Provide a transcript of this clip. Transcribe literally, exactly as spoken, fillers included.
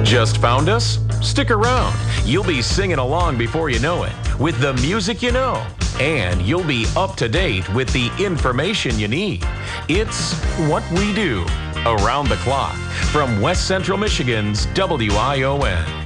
Just found us? Stick around. You'll be singing along before you know it with the music you know. And you'll be up to date with the information you need. It's what we do around the clock from West Central Michigan's W I O N.